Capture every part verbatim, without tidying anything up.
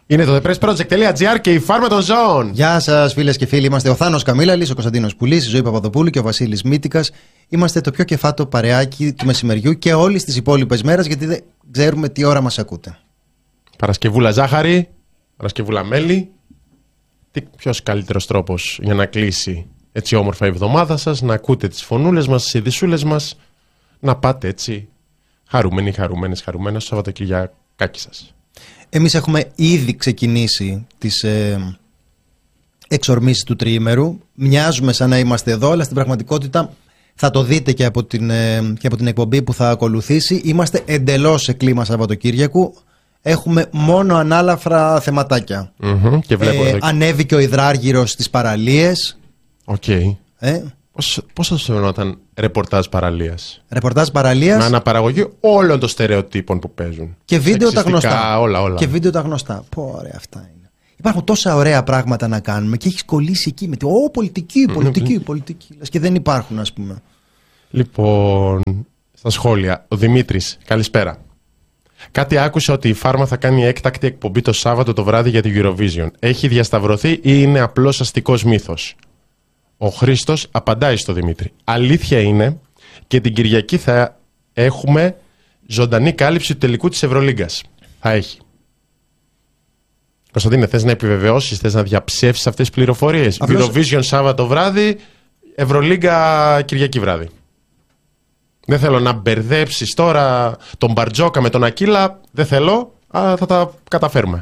Είναι το thepressproject.gr και η φάρμα των ζώων. Γεια σας φίλες και φίλοι, είμαστε ο Θάνος Καμίλαλης, ο Κωνσταντίνος Πουλής, η Ζωή Παπαδοπούλου και ο Βασίλης Μύτικας. Είμαστε το πιο κεφάτο παρεάκι του μεσημεριού και όλες τις υπόλοιπες μέρες, γιατί δεν ξέρουμε τι ώρα μας ακούτε. Παρασκευούλα ζάχαρη, Παρασκευούλα μέλι. Τι ποιος καλύτερος τρόπος για να κλείσει έτσι όμορφα η εβδομάδα σας, να ακούτε τις φωνούλες μας, τις ειδισούλες μας, να πάτε έτσι χαρούμενοι, χαρούμενες, χαρούμενες στο Σαββατοκυριακάκι σας. Εμείς έχουμε ήδη ξεκινήσει τις ε, εξορμήσεις του τριήμερου. Μοιάζουμε σαν να είμαστε εδώ, αλλά στην πραγματικότητα θα το δείτε και από την, ε, και από την εκπομπή που θα ακολουθήσει. Είμαστε εντελώς σε κλίμα Σαββατοκύριακου. Έχουμε μόνο ανάλαφρα θεματάκια. Mm-hmm, και βλέπω ε, εδώ... Ανέβηκε ο υδράργυρος στις παραλίες. Οκ. Okay. Ε? Πώς, πώς θα σου φαινόταν ρεπορτάζ παραλίας? Ρεπορτάζ παραλίας. Με αναπαραγωγή όλων των στερεοτύπων που παίζουν. Και βίντεο τα γνωστά. Όλα, όλα. Και βίντεο τα γνωστά. Πω, ωραία, αυτά είναι. Υπάρχουν τόσα ωραία πράγματα να κάνουμε και έχεις κολλήσει εκεί με τη. Ω, πολιτική, πολιτική, πολιτική. Λες και δεν υπάρχουν, ας πούμε. Λοιπόν, στα σχόλια. Ο Δημήτρης, καλησπέρα. Κάτι άκουσα ότι η Φάρμα θα κάνει έκτακτη εκπομπή το Σάββατο το βράδυ για την Eurovision. Έχει διασταυρωθεί ή είναι απλώς αστικός μύθος? Ο Χρήστος απαντάει στο Δημήτρη. Αλήθεια είναι, και την Κυριακή θα έχουμε ζωντανή κάλυψη του τελικού της Ευρωλίγκας. Θα έχει. Κωνσταντίνε, θες να επιβεβαιώσεις, θες να διαψεύσεις αυτές τις πληροφορίες? Απλώς... Eurovision Σάββατο βράδυ, Ευρωλίγκα Κυριακή βράδυ. Δεν θέλω να μπερδέψεις τώρα τον Μπαρτζόκα με τον Ακίλα. Δεν θέλω, αλλά θα τα καταφέρουμε.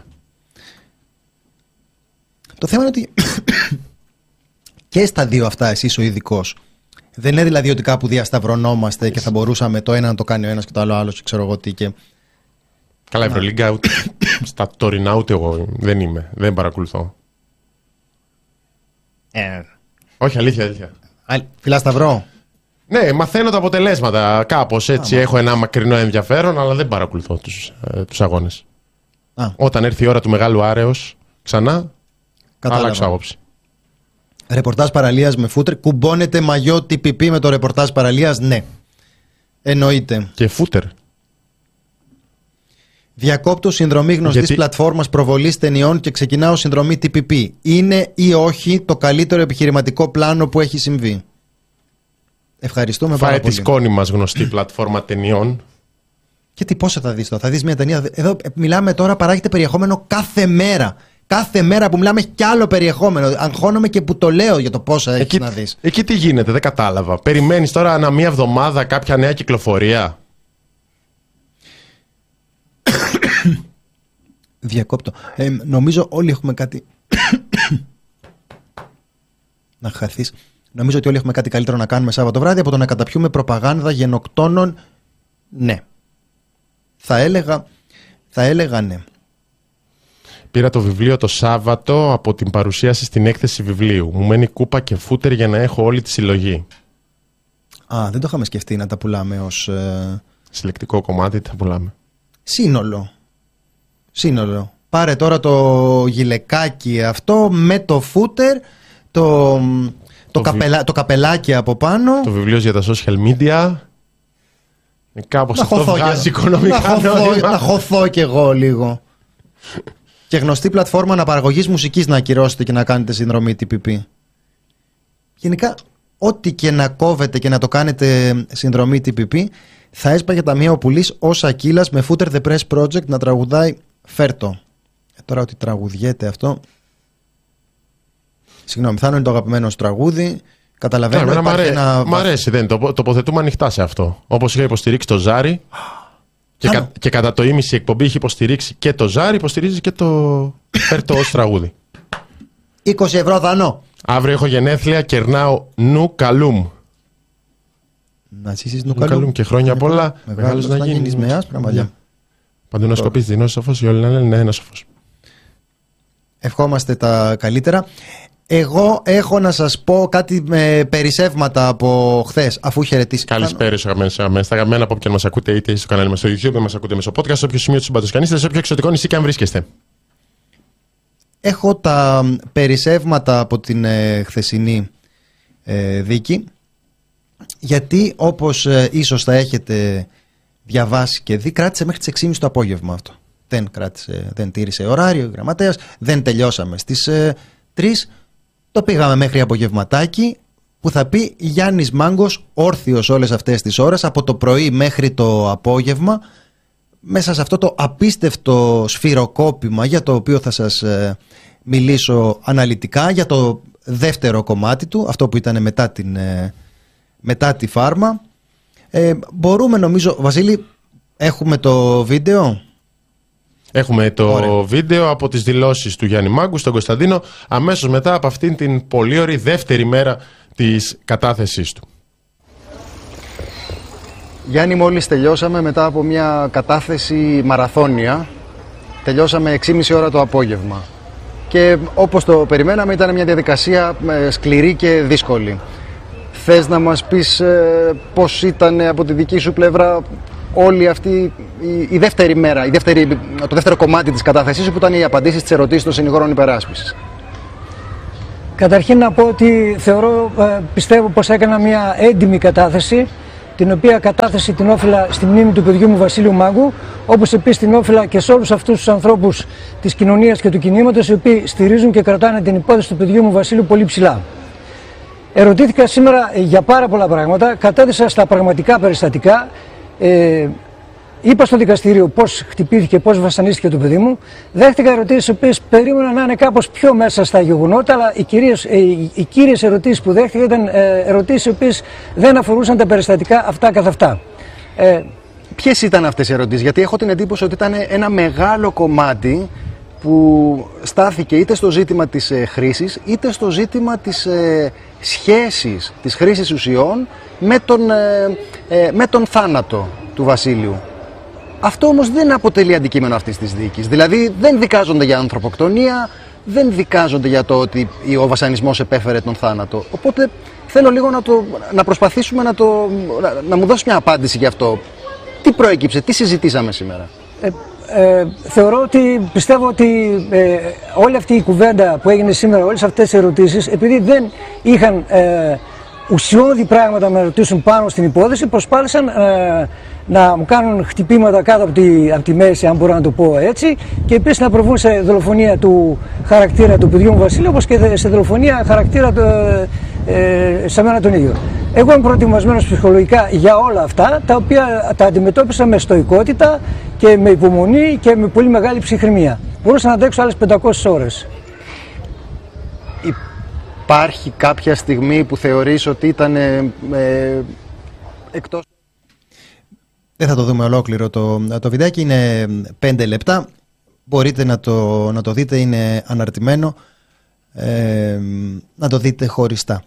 Το θέμα είναι ότι και στα δύο αυτά εσύ είσαι ο ειδικός. Δεν είναι δηλαδή ότι κάπου διασταυρωνόμαστε και θα μπορούσαμε το ένα να το κάνει ο ένας και το άλλο άλλο και ξέρω εγώ τι και... Καλά, Ευρωλίγκα ούτε, στα τωρινά ούτε εγώ δεν είμαι. Δεν παρακολουθώ. Ε. Όχι, αλήθεια, αλήθεια. Φιλά Σταυρό. Ναι, μαθαίνω τα αποτελέσματα κάπως έτσι. Α, έχω ένα μακρινό ενδιαφέρον, αλλά δεν παρακολουθώ τους, ε, τους αγώνες. Α. Όταν έρθει η ώρα του μεγάλου άρεος ξανά, αλλάξω άποψη. Ρεπορτάζ παραλίας με φούτερ. Κουμπώνεται μαγιό τι πι πι με το ρεπορτάζ παραλίας? Ναι. Εννοείται. Και φούτερ. Διακόπτω συνδρομή γνωστής Γιατί... πλατφόρμας προβολής ταινιών και ξεκινάω συνδρομή τι πι πι. Είναι ή όχι το καλύτερο επιχειρηματικό πλάνο που έχει συμβεί? Ευχαριστούμε πάρα πολύ. πολύ. Φάε τη σκόνη μας γνωστή πλατφόρμα ταινιών. Και τι πόσα θα δεις τώρα? Θα δεις μια ταινία. Εδώ μιλάμε τώρα, παράγεται περιεχόμενο κάθε μέρα. Κάθε μέρα που μιλάμε κι άλλο περιεχόμενο. Αγχώνομαι και που το λέω για το πόσα έχεις εκεί, να δεις. Εκεί τι γίνεται, δεν κατάλαβα. Περιμένεις τώρα ανά μία εβδομάδα κάποια νέα κυκλοφορία? Διακόπτω. Ε, νομίζω όλοι έχουμε κάτι... να χαθείς. Νομίζω ότι όλοι έχουμε κάτι καλύτερο να κάνουμε Σάββατο βράδυ από το να καταπιούμε προπαγάνδα γενοκτώνων. Ναι. Θα έλεγα, θα έλεγα ναι. Πήρα το βιβλίο το Σάββατο από την παρουσίαση στην έκθεση βιβλίου. Μου μένει κούπα και φούτερ για να έχω όλη τη συλλογή. Α, δεν το είχαμε σκεφτεί να τα πουλάμε ως... Ε... συλλεκτικό κομμάτι τα πουλάμε. Σύνολο. Σύνολο. Πάρε τώρα το γυλεκάκι αυτό με το φούτερ, το, το, το, καπελα... το καπελάκι από πάνω. Το βιβλίο για τα social media. Κάπως αυτό βγάζει και... οικονομικά να χωθώ, να χωθώ κι εγώ λίγο. Και γνωστή πλατφόρμα αναπαραγωγής μουσικής να ακυρώσετε και να κάνετε συνδρομή τι πι πι. Γενικά, ό,τι και να κόβετε και να το κάνετε συνδρομή τι πι πι, θα έσπαγε ταμεία ο Πουλής ως Ακύλας με Footer The Press Project να τραγουδάει Φέρτο. Ε, τώρα ότι τραγουδιέται αυτό... Συγγνώμη, θα είναι το αγαπημένο σου τραγούδι. Καταλαβαίνω. Yeah, μ' αρέ... ένα... αρέσει, δεν το τοποθετούμε ανοιχτά σε αυτό. Όπως είχα υποστηρίξει το Ζάρι. Και, κα... και κατά το ίμιση η εκπομπή είχε υποστηρίξει και το Ζάρι, υποστηρίζει και το Φέρτο ως τραγούδι. είκοσι ευρώ δανό. Αύριο έχω γενέθλια, κερνάω νου καλούμ. Να ζήσεις νου καλούμ. καλούμ και χρόνια πολλά. Μεγάλος να γίνεις με άσπρα μαλλιά. Παντού να σκοπείς δινός σοφός, οι όλοι να λένε ναι, ένα σοφός. Ευχόμαστε τα καλύτερα. Εγώ έχω να σας πω κάτι με περισσεύματα από χθες, αφού χαιρετήσει. Καλησπέρα στους αγαπημένους, στα αγαπημένα από όποιον μας ακούτε, είτε στο κανάλι μας στο YouTube, μας ακούτε μέσω podcast, σε όποιο σημείο του συμπαντός κανείς, σε όποιο εξωτικό νησί και αν βρίσκεστε. Έχω τα περισσεύματα από την ε, χθεσινή ε, δίκη, γιατί όπως ε, ίσως θα έχετε διαβάσει και δει, κράτησε μέχρι τις έξι και μισή το απόγευμα αυτό. δεν, κράτησε, δεν τήρησε ωράριο, γραμματέας, δεν τελειώσαμε στις ε, τρεις. Το πήγαμε μέχρι απογευματάκι που θα πει Γιάννης Μάγκος όρθιος όλες αυτές τις ώρες, από το πρωί μέχρι το απόγευμα, μέσα σε αυτό το απίστευτο σφυροκόπημα για το οποίο θα σας ε, μιλήσω αναλυτικά, για το δεύτερο κομμάτι του, αυτό που ήταν μετά, την, ε, μετά τη φάρμα. Ε, μπορούμε νομίζω, Βασίλη, έχουμε το βίντεο. Έχουμε το Ωραία. βίντεο από τις δηλώσεις του Γιάννη Μάγκου στον Κωνσταντίνο αμέσως μετά από αυτήν την πολύ ωραία δεύτερη μέρα της κατάθεσής του. Γιάννη, μόλις τελειώσαμε μετά από μια κατάθεση μαραθώνια. Τελειώσαμε έξι και μισή ώρα το απόγευμα. Και όπως το περιμέναμε ήταν μια διαδικασία σκληρή και δύσκολη. Θες να μας πεις ε, πώς ήταν από τη δική σου πλευρά όλη αυτή η, η δεύτερη μέρα, η δεύτερη, το δεύτερο κομμάτι της κατάθεσής που ήταν οι απαντήσεις στις ερωτήσεις των συνηγόρων υπεράσπισης? Καταρχήν να πω ότι θεωρώ, πιστεύω πως έκανα μια έντιμη κατάθεση, την οποία κατάθεση την όφυλα στη μνήμη του παιδιού μου Βασίλειου Μάγκου, όπως επίσης την όφυλα και σε όλους αυτούς τους ανθρώπους της κοινωνίας και του κινήματος, οι οποίοι στηρίζουν και κρατάνε την υπόθεση του παιδιού μου Βασίλειου πολύ ψηλά. Ερωτήθηκα σήμερα για πάρα πολλά πράγματα, κατέθεσα στα πραγματικά περιστατικά, ε, είπα στο δικαστήριο πώς χτυπήθηκε, πώς βασανίστηκε το παιδί μου. Δέχτηκα ερωτήσεις οι οποίες περίμενα να είναι κάπως πιο μέσα στα γεγονότα, αλλά οι, κυρίες, ε, οι κύριες ερωτήσεις που δέχτηκα ήταν ε, ερωτήσεις οι οποίες δεν αφορούσαν τα περιστατικά αυτά καθ' αυτά. Ε, Ποιες ήταν αυτές οι ερωτήσεις? Γιατί έχω την εντύπωση ότι ήταν ένα μεγάλο κομμάτι που στάθηκε είτε στο ζήτημα της ε, χρήσης, είτε στο ζήτημα της ε, σχέσης της χρήσης ουσιών με τον, ε, ε, με τον θάνατο του Βασίλειου. Αυτό όμως δεν αποτελεί αντικείμενο αυτής της δίκης. Δηλαδή δεν δικάζονται για ανθρωποκτονία, δεν δικάζονται για το ότι ο βασανισμός επέφερε τον θάνατο. Οπότε θέλω λίγο να, το, να προσπαθήσουμε να, το, να, να μου δώσει μια απάντηση γι' αυτό. Τι προέκυψε, τι συζητήσαμε σήμερα? Ε, ε, θεωρώ ότι, πιστεύω ότι ε, όλη αυτή η κουβέντα που έγινε σήμερα, όλες αυτές οι ερωτήσεις, επειδή δεν είχαν ε, ουσιώδη πράγματα να ρωτήσουν πάνω στην υπόθεση, προσπάθησαν ε, να μου κάνουν χτυπήματα κάτω από τη, από τη μέση, αν μπορώ να το πω έτσι, και επίσης να προβούν σε δολοφονία του χαρακτήρα του παιδιού μου Βασίλειου, όπως και σε δολοφονία χαρακτήρα του, ε, σε μένα τον ίδιο. Εγώ είμαι προετοιμασμένος ψυχολογικά για όλα αυτά, τα οποία τα αντιμετώπισα με στοικότητα και με υπομονή και με πολύ μεγάλη ψυχραιμία. Μπορούσα να αντέξω άλλες πεντακόσιες ώρες. Υπάρχει κάποια στιγμή που θεωρείς ότι ήταν ε, ε, εκτός? Δεν θα το δούμε ολόκληρο το, το βιντεάκι, είναι πέντε λεπτά. Μπορείτε να το, να το δείτε, είναι αναρτημένο, ε, να το δείτε χωριστά.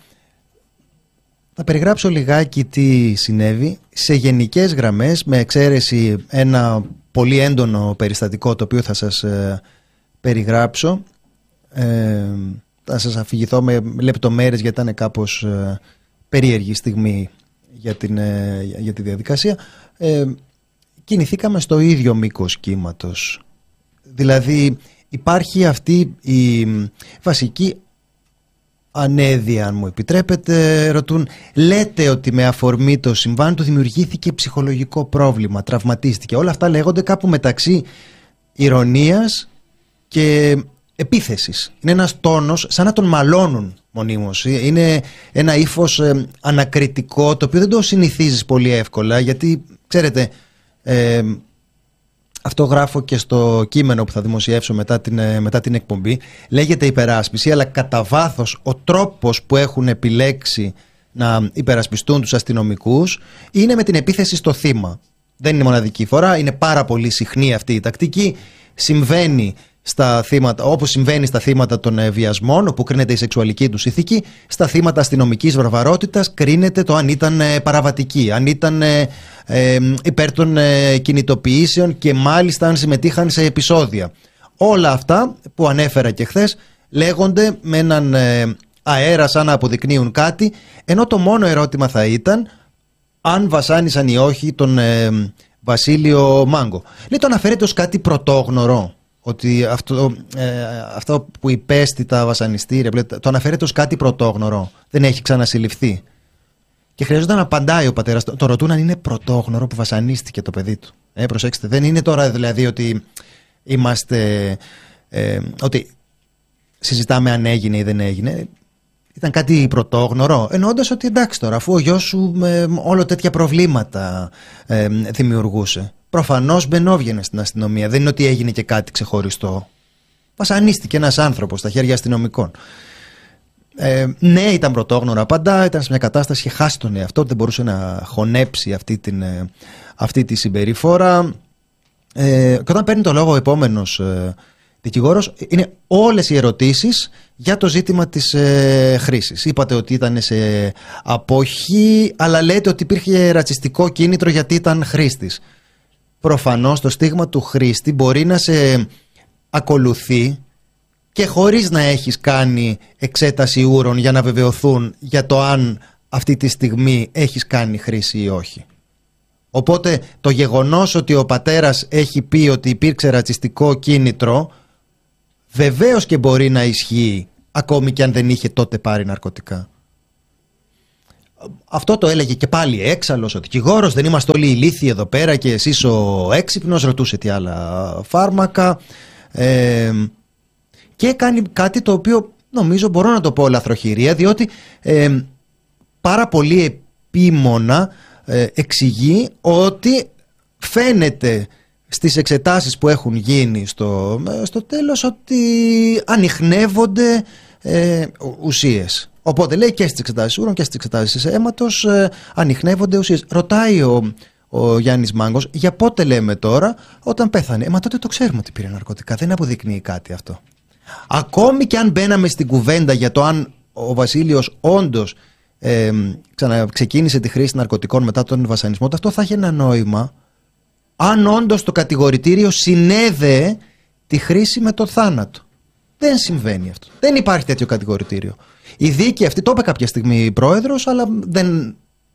Θα περιγράψω λιγάκι τι συνέβη σε γενικές γραμμές, με εξαίρεση ένα πολύ έντονο περιστατικό το οποίο θα σας ε, περιγράψω. Ε, θα σας αφηγηθώ με λεπτομέρειες γιατί ήταν κάπως ε, περίεργη στιγμή για, την, ε, για τη διαδικασία. Ε, κινηθήκαμε στο ίδιο μήκος κύματος. Δηλαδή υπάρχει αυτή η βασική ανέδεια, αν μου επιτρέπετε. Ρωτούν, λέτε ότι με αφορμή το συμβάν του δημιουργήθηκε ψυχολογικό πρόβλημα, τραυματίστηκε. Όλα αυτά λέγονται κάπου μεταξύ ηρωνίας και επίθεσης. Είναι ένας τόνος σαν να τον μαλώνουν μονίμως. Είναι ένα ύφος ε, ανακριτικό, το οποίο δεν το συνηθίζεις πολύ εύκολα, γιατί ξέρετε, ε, αυτό γράφω και στο κείμενο που θα δημοσιεύσω μετά την, μετά την εκπομπή. Λέγεται υπεράσπιση, αλλά κατά βάθος ο τρόπος που έχουν επιλέξει να υπερασπιστούν τους αστυνομικούς είναι με την επίθεση στο θύμα. Δεν είναι μοναδική φορά, είναι πάρα πολύ συχνή αυτή η τακτική. Συμβαίνει στα θύματα, όπως συμβαίνει στα θύματα των βιασμών, όπου κρίνεται η σεξουαλική τους ηθική, στα θύματα αστυνομικής βαρβαρότητας κρίνεται το αν ήταν παραβατικοί, αν ήταν ε, ε, υπέρ των ε, κινητοποιήσεων και μάλιστα αν συμμετείχαν σε επεισόδια. Όλα αυτά που ανέφερα και χθες λέγονται με έναν ε, αέρα σαν να αποδεικνύουν κάτι, ενώ το μόνο ερώτημα θα ήταν αν βασάνισαν ή όχι τον ε, Βασίλειο Μάγκο. Λέει, το αναφέρεται ως κάτι πρωτόγνωρο, ότι αυτό, ε, αυτό που υπέστη τα βασανιστήρια, το αναφέρεται ως κάτι πρωτόγνωρο, δεν έχει ξανασυλληφθεί. Και χρειάζεται να απαντάει ο πατέρας. Το ρωτούν αν είναι πρωτόγνωρο που βασανίστηκε το παιδί του. Ε, προσέξτε, δεν είναι τώρα δηλαδή ότι είμαστε ε, ότι συζητάμε αν έγινε ή δεν έγινε. Ήταν κάτι πρωτόγνωρο, εννοώντας ότι εντάξει τώρα, αφού ο γιος σου ε, όλο τέτοια προβλήματα ε, δημιουργούσε, προφανώς μπαινόβγαινε στην αστυνομία. Δεν είναι ότι έγινε και κάτι ξεχωριστό. Βασανίστηκε ένας άνθρωπος στα χέρια αστυνομικών. Ε, ναι, ήταν πρωτόγνωρο απαντά, ήταν σε μια κατάσταση, είχε χάσει τον εαυτό, δεν μπορούσε να χωνέψει αυτή, την, αυτή τη συμπεριφορά. Ε, και όταν παίρνει το λόγο ο επόμενος ε, δικηγόρος, είναι όλες οι ερωτήσεις για το ζήτημα της ε, χρήσης. Είπατε ότι ήταν σε αποχή, αλλά λέτε ότι υπήρχε ρατσιστικό κίνητρο γιατί ήταν χρήστης. Προφανώς το στίγμα του χρήστη μπορεί να σε ακολουθεί και χωρίς να έχεις κάνει εξέταση ούρων για να βεβαιωθούν για το αν αυτή τη στιγμή έχεις κάνει χρήση ή όχι. Οπότε το γεγονός ότι ο πατέρας έχει πει ότι υπήρξε ρατσιστικό κίνητρο βεβαίως και μπορεί να ισχύει ακόμη και αν δεν είχε τότε πάρει ναρκωτικά. Αυτό το έλεγε και πάλι έξαλλος ο δικηγόρος, δεν είμαστε όλοι ηλίθιοι εδώ πέρα και εσείς ο έξυπνος, ρωτούσε τι άλλα φάρμακα. Ε, και κάνει κάτι το οποίο νομίζω μπορώ να το πω λαθροχειρία, διότι ε, πάρα πολύ επίμονα ε, εξηγεί ότι φαίνεται στις εξετάσεις που έχουν γίνει στο, στο τέλος ότι ανιχνεύονται ε, ουσίες. Οπότε λέει και στις εξετάσεις ούρων και στις εξετάσεις αίματος ε, ανιχνεύονται ουσίες. Ρωτάει ο, ο Γιάννης Μάγκος, για πότε λέμε τώρα, όταν πέθανε. Ε, μα τότε το ξέρουμε ότι πήρε ναρκωτικά, δεν αποδεικνύει κάτι αυτό. Ακόμη και αν μπαίναμε στην κουβέντα για το αν ο Βασίλειος όντως ε, ξαναξεκίνησε τη χρήση ναρκωτικών μετά τον βασανισμό του, αυτό θα έχει ένα νόημα αν όντως το κατηγορητήριο συνέδεε τη χρήση με το θάνατο. Δεν συμβαίνει αυτό. Δεν υπάρχει τέτοιο κατηγορητήριο. Η δίκη αυτή, το είπε κάποια στιγμή η πρόεδρος, αλλά δεν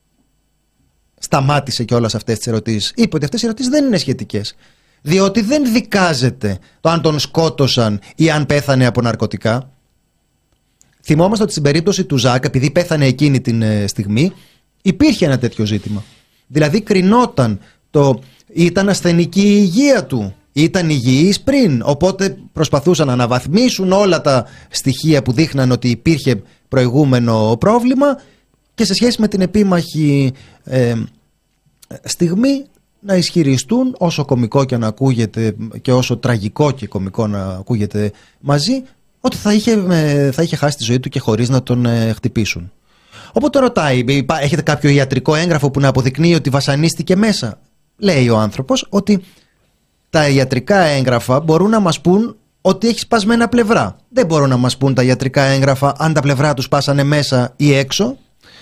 σταμάτησε και όλες αυτές τις ερωτήσεις. Είπε ότι αυτές οι ερωτήσεις δεν είναι σχετικές. Διότι δεν δικάζεται το αν τον σκότωσαν ή αν πέθανε από ναρκωτικά. Θυμόμαστε ότι στην περίπτωση του Ζακ, επειδή πέθανε εκείνη την στιγμή, υπήρχε ένα τέτοιο ζήτημα. Δηλαδή κρινόταν το ήταν ασθενική η υγεία του, ήταν υγιής πριν, οπότε προσπαθούσαν να αναβαθμίσουν όλα τα στοιχεία που δείχναν ότι υπήρχε προηγούμενο πρόβλημα και σε σχέση με την επίμαχη ε, στιγμή να ισχυριστούν, όσο κωμικό και να ακούγεται και όσο τραγικό και κωμικό να ακούγεται μαζί, ότι θα είχε, θα είχε χάσει τη ζωή του και χωρίς να τον ε, χτυπήσουν. Οπότε ρωτάει, έχετε κάποιο ιατρικό έγγραφο που να αποδεικνύει ότι βασανίστηκε μέσα? Λέει ο άνθρωπος ότι τα ιατρικά έγγραφα μπορούν να μας πούν ότι έχει σπασμένα πλευρά. Δεν μπορούν να μας πούν τα ιατρικά έγγραφα αν τα πλευρά τους σπάσανε μέσα ή έξω.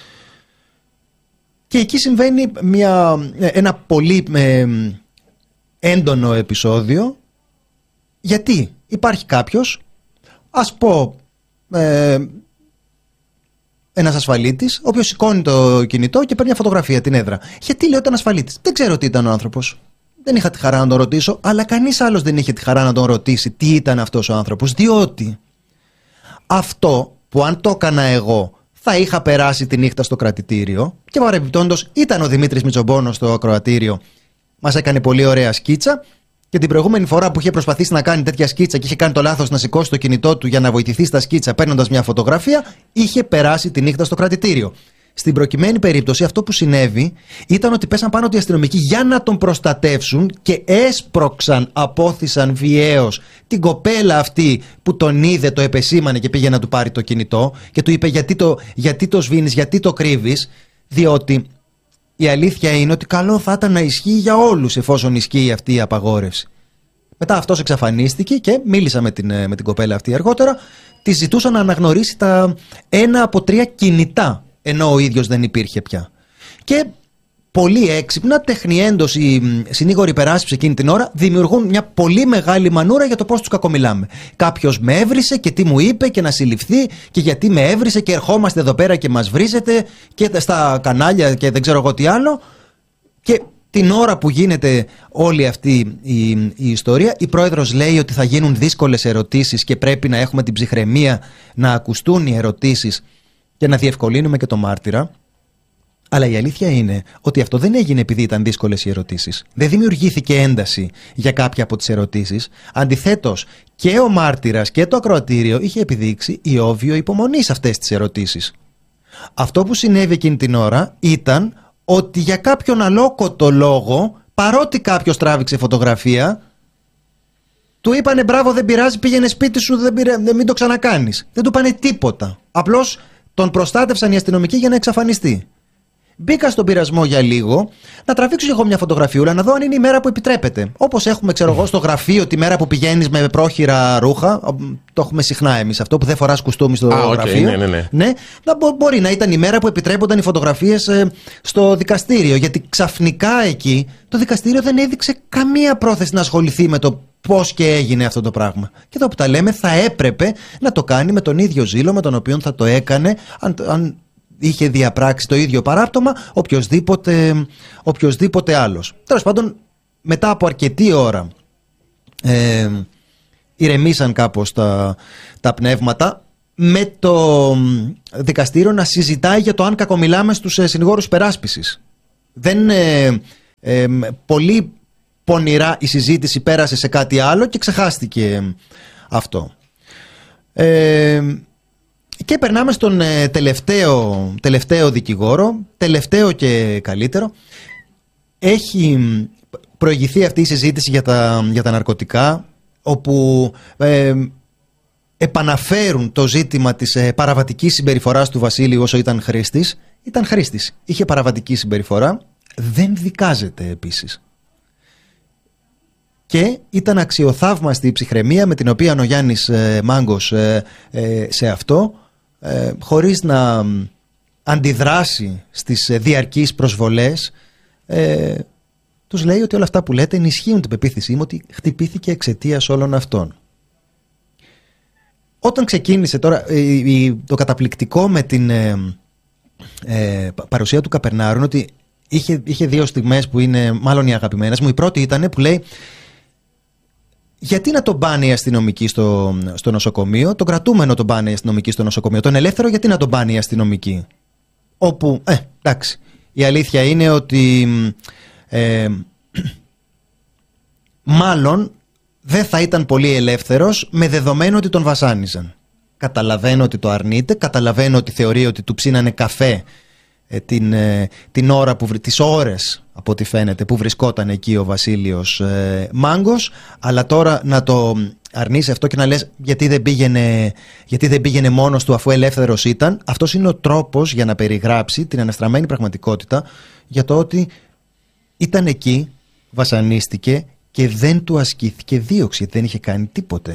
Και εκεί συμβαίνει μια, ένα πολύ ε, έντονο επεισόδιο. Γιατί υπάρχει κάποιος, ας πω ε, ένας ασφαλίτης, ο οποίος σηκώνει το κινητό και παίρνει μια φωτογραφία την έδρα. Γιατί λέω ήταν ασφαλίτης? Δεν ξέρω τι ήταν ο άνθρωπος. Δεν είχα τη χαρά να τον ρωτήσω, αλλά κανείς άλλος δεν είχε τη χαρά να τον ρωτήσει τι ήταν αυτός ο άνθρωπος. Διότι αυτό που αν το έκανα εγώ θα είχα περάσει τη νύχτα στο κρατητήριο και παρεμπιπτόντως ήταν ο Δημήτρης Μητσομπόνος στο ακροατήριο. Μας έκανε πολύ ωραία σκίτσα. Και την προηγούμενη φορά που είχε προσπαθήσει να κάνει τέτοια σκίτσα και είχε κάνει το λάθος να σηκώσει το κινητό του για να βοηθηθεί στα σκίτσα παίρνοντας μια φωτογραφία, είχε περάσει τη νύχτα στο κρατητήριο. Στην προκειμένη περίπτωση, αυτό που συνέβη ήταν ότι πέσαν πάνω του οι αστυνομικοί για να τον προστατεύσουν και έσπρωξαν, απόθυσαν βιαίως την κοπέλα αυτή που τον είδε, το επεσήμανε και πήγε να του πάρει το κινητό και του είπε γιατί το, γιατί το σβήνεις, γιατί το κρύβεις, διότι η αλήθεια είναι ότι καλό θα ήταν να ισχύει για όλους εφόσον ισχύει αυτή η απαγόρευση. Μετά αυτός εξαφανίστηκε και μίλησα με την, με την κοπέλα αυτή αργότερα. Τη ζητούσα να αναγνωρίσει τα ένα από τρία κινητά, ενώ ο ίδιος δεν υπήρχε πια. Και πολύ έξυπνα, τεχνιέντος οι συνήγοροι υπεράσπιση εκείνη την ώρα δημιουργούν μια πολύ μεγάλη μανούρα για το πώς τους κακομιλάμε. Κάποιος με έβρισε και τι μου είπε και να συλληφθεί και γιατί με έβρισε και ερχόμαστε εδώ πέρα και μας βρίζετε και στα κανάλια και δεν ξέρω εγώ τι άλλο. Και την ώρα που γίνεται όλη αυτή η, η ιστορία, η πρόεδρος λέει ότι θα γίνουν δύσκολες ερωτήσεις και πρέπει να έχουμε την ψυχραιμία να ακουστούν οι ερωτήσεις και να διευκολύνουμε και το μάρτυρα. Αλλά η αλήθεια είναι ότι αυτό δεν έγινε επειδή ήταν δύσκολες οι ερωτήσεις. Δεν δημιουργήθηκε ένταση για κάποια από τις ερωτήσεις. Αντιθέτως, και ο μάρτυρας και το ακροατήριο είχε επιδείξει ιόβιο υπομονή σε αυτές τις ερωτήσεις. Αυτό που συνέβη εκείνη την ώρα ήταν ότι για κάποιον αλόκοτο λόγο, παρότι κάποιος τράβηξε φωτογραφία, του είπανε μπράβο, δεν πειράζει, πήγαινε σπίτι σου, δεν πειρά, μην το ξανακάνεις. Δεν του είπανε τίποτα. Απλώς τον προστάτευσαν οι αστυνομικοί για να εξαφανιστεί. Μπήκα στον πειρασμό για λίγο να τραβήξω εγώ μια φωτογραφιούλα να δω αν είναι η μέρα που επιτρέπεται. Όπως έχουμε, ξέρω εγώ, στο γραφείο τη μέρα που πηγαίνεις με πρόχειρα ρούχα. Το έχουμε συχνά εμείς αυτό, που δεν φοράς κουστούμι στο Α, γραφείο. Okay, ναι, ναι, ναι. Ναι, να μπο- μπορεί να ήταν η μέρα που επιτρέπονταν οι φωτογραφίες ε, στο δικαστήριο. Γιατί ξαφνικά εκεί το δικαστήριο δεν έδειξε καμία πρόθεση να ασχοληθεί με το πώς και έγινε αυτό το πράγμα. Και εδώ που τα λέμε, θα έπρεπε να το κάνει με τον ίδιο ζήλο με τον οποίο θα το έκανε αν, αν είχε διαπράξει το ίδιο παράπτωμα οποιοσδήποτε, οποιοσδήποτε άλλος. Τέλος πάντων, μετά από αρκετή ώρα ε, ηρεμήσαν κάπως τα, τα πνεύματα, με το δικαστήριο να συζητάει για το αν κακομιλάμε στους ε, συνηγόρους υπεράσπισης. Δεν ε, ε, πολύ πονηρά η συζήτηση πέρασε σε κάτι άλλο και ξεχάστηκε αυτό. Ε, και περνάμε στον ε, τελευταίο, τελευταίο δικηγόρο, τελευταίο και καλύτερο. Έχει προηγηθεί αυτή η συζήτηση για τα, για τα ναρκωτικά, όπου ε, επαναφέρουν το ζήτημα της ε, παραβατικής συμπεριφοράς του Βασίλειου όσο ήταν χρήστης. Ήταν χρήστης, είχε παραβατική συμπεριφορά, δεν δικάζεται επίσης. Και ήταν αξιοθαύμαστη η ψυχραιμία με την οποία ο Γιάννης ε, Μάγκος ε, ε, σε αυτό, ε, χωρίς να αντιδράσει στις ε, διαρκείς προσβολές, ε, τους λέει ότι όλα αυτά που λέτε ενισχύουν την πεποίθησή μου ότι χτυπήθηκε εξαιτίας όλων αυτών. Όταν ξεκίνησε τώρα ε, ε, το καταπληκτικό με την ε, ε, παρουσία του Καπερνάρου είναι ότι είχε, είχε δύο στιγμές που είναι μάλλον οι αγαπημένες μου. Η πρώτη ήταν που λέει: γιατί να τον πάνε οι αστυνομικοί στο, στο νοσοκομείο, τον κρατούμενο τον πάνε οι αστυνομικοί στο νοσοκομείο, τον ελεύθερο γιατί να τον πάνε οι αστυνομικοί? Όπου, ε, εντάξει, η αλήθεια είναι ότι ε, μάλλον δεν θα ήταν πολύ ελεύθερος με δεδομένο ότι τον βασάνιζαν. Καταλαβαίνω ότι το αρνείται, καταλαβαίνω ότι θεωρεί ότι του ψήνανε καφέ ε, την, ε, την ώρα που, τις ώρες από ό,τι φαίνεται που βρισκόταν εκεί ο Βασίλειος ε, Μάγκος, αλλά τώρα να το αρνείσαι αυτό και να λες γιατί δεν πήγαινε, γιατί δεν πήγαινε μόνος του αφού ελεύθερος ήταν, αυτός είναι ο τρόπος για να περιγράψει την αναστραμμένη πραγματικότητα για το ότι ήταν εκεί, βασανίστηκε και δεν του ασκήθηκε δίωξη, δεν είχε κάνει τίποτε.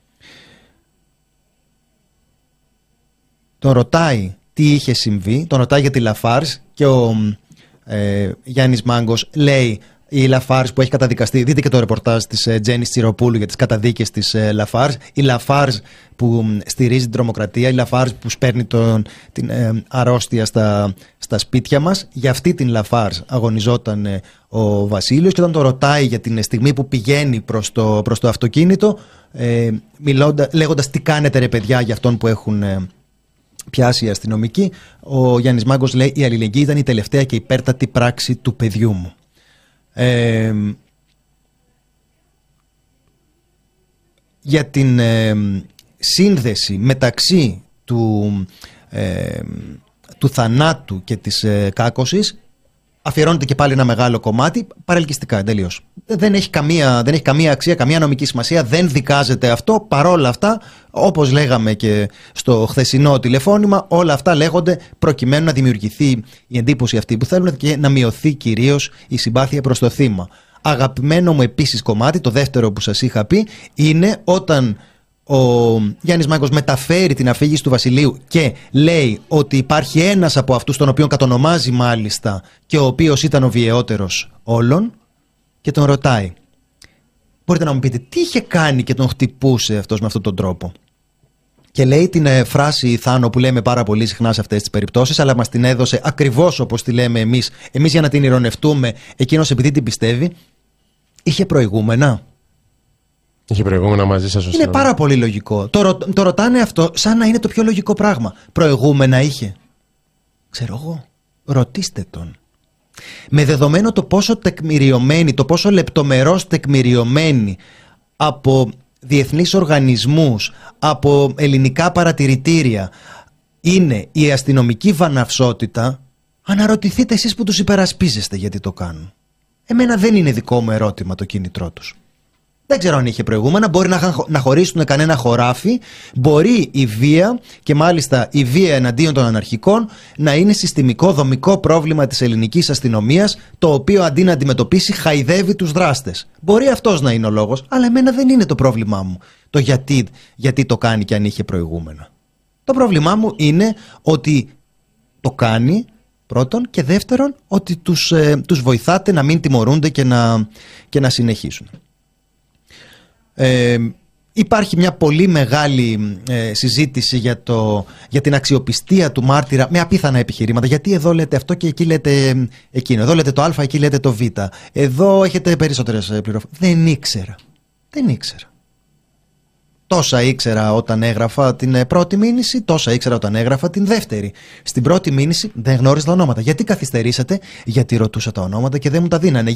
Τον ρωτάει τι είχε συμβεί, τον ρωτάει για τη Λαφάρς και ο ε, Γιάννης Μάγκος λέει η Λαφάρς που έχει καταδικαστεί, δείτε και το ρεπορτάζ της ε, Τζέννης Τσιροπούλου για τις καταδίκες της ε, Λαφάρς, η Λαφάρς που ε, στηρίζει την τρομοκρατία, η Λαφάρς που σπέρνει τον, την ε, αρρώστια στα, στα σπίτια μας. Για αυτή την Λαφάρς αγωνιζόταν ε, ο Βασίλειος και όταν το ρωτάει για την στιγμή που πηγαίνει προς το, προς το αυτοκίνητο ε, μιλώντα, λέγοντας τι κάνετε ρε παιδιά για αυτόν που έχουν ε, πιάσει οι αστυνομικοί, ο Γιάννης Μάγκος λέει η αλληλεγγύη ήταν η τελευταία και υπέρτατη πράξη του παιδιού μου. Ε, για την ε, σύνδεση μεταξύ του, ε, του θανάτου και της ε, κάκωσης αφιερώνεται και πάλι ένα μεγάλο κομμάτι παρελκυστικά τελείως. Δεν έχει καμία, δεν έχει καμία αξία, καμία νομική σημασία, δεν δικάζεται αυτό. Παρόλα αυτά, όπως λέγαμε και στο χθεσινό τηλεφώνημα, όλα αυτά λέγονται προκειμένου να δημιουργηθεί η εντύπωση αυτή που θέλουν και να μειωθεί κυρίως η συμπάθεια προς το θύμα. Αγαπημένο μου επίσης κομμάτι, το δεύτερο που σας είχα πει, είναι όταν ο Γιάννης Μάγκος μεταφέρει την αφήγηση του Βασιλείου και λέει ότι υπάρχει ένας από αυτούς τον οποίον κατονομάζει μάλιστα και ο οποίος ήταν ο βιαιότερος όλων και τον ρωτάει, μπορείτε να μου πείτε τι είχε κάνει και τον χτυπούσε αυτός με αυτόν τον τρόπο? Και λέει την ε, φράση Θάνο που λέμε πάρα πολύ συχνά σε αυτές τις περιπτώσεις, αλλά μας την έδωσε ακριβώς όπως τη λέμε εμείς, εμείς για να την ειρωνευτούμε, εκείνος επειδή την πιστεύει, είχε προηγούμενα. Είχε προηγούμενα μαζί σας. Είναι πάρα πολύ λογικό. Το, ρω, το ρωτάνε αυτό σαν να είναι το πιο λογικό πράγμα. Προηγούμενα είχε. Ξέρω εγώ. ρωτήστε τον. Με δεδομένο το πόσο τεκμηριωμένοι, το πόσο λεπτομερώς τεκμηριωμένοι από διεθνείς οργανισμούς, από ελληνικά παρατηρητήρια είναι η αστυνομική βαναυσότητα, αναρωτηθείτε εσείς που τους υπερασπίζεστε γιατί το κάνουν. Εμένα δεν είναι δικό μου ερώτημα το κίνητρό τους. Δεν ξέρω αν είχε προηγούμενα, μπορεί να, να χωρίσουν κανένα χωράφι, μπορεί η βία και μάλιστα η βία εναντίον των αναρχικών να είναι συστημικό δομικό πρόβλημα της ελληνικής αστυνομίας, το οποίο αντί να αντιμετωπίσει χαϊδεύει τους δράστες. Μπορεί αυτός να είναι ο λόγος, αλλά εμένα δεν είναι το πρόβλημά μου το γιατί, γιατί το κάνει και αν είχε προηγούμενα. Το πρόβλημά μου είναι ότι το κάνει πρώτον και δεύτερον ότι τους, ε, τους βοηθάτε να μην τιμωρούνται και να, και να συνεχίσουν. Ε, υπάρχει μια πολύ μεγάλη ε, συζήτηση για, το, για την αξιοπιστία του μάρτυρα με απίθανα επιχειρήματα. Γιατί εδώ λέτε αυτό και εκεί λέτε ε, εκείνο. Εδώ λέτε το α, εκεί λέτε το β. Εδώ έχετε περισσότερες πληροφορίες. Δεν ήξερα. Δεν ήξερα. Τόσα ήξερα όταν έγραφα την πρώτη μήνυση, τόσα ήξερα όταν έγραφα την δεύτερη. Στην πρώτη μήνυση δεν γνώριζα τα ονόματα. Γιατί καθυστερήσατε? Γιατί ρωτούσα τα ονόματα και δεν μου τα δίνανε.